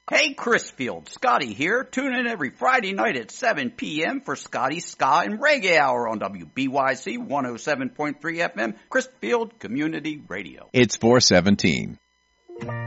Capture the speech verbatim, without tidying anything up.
Hey, Chrisfield, Scotty here. Tune in every Friday night at seven p.m. for Scotty's Ska and Reggae Hour on W B Y C one oh seven point three F M, Chrisfield Community Radio. It's four seventeen.